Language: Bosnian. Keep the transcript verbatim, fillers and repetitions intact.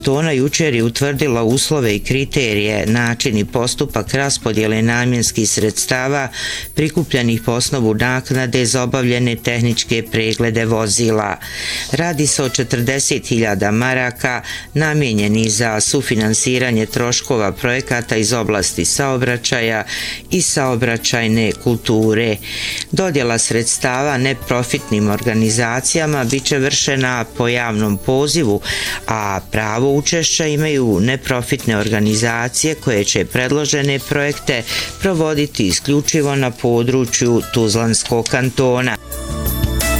Tona jučer je utvrdila uslove i kriterije, način i postupak raspodjele namjenskih sredstava prikupljenih po osnovu naknade za obavljene tehničke preglede vozila. Radi se o četrdeset hiljada maraka namijenjenih za sufinansiranje troškova projekata iz oblasti saobraćaja i saobraćajne kulture. Dodjela sredstava neprofitnim organizacijama bit će vršena po javnom pozivu, a pravo učešća imaju neprofitne organizacije koje će predložene projekte provoditi isključivo na području Tuzlanskog kantona.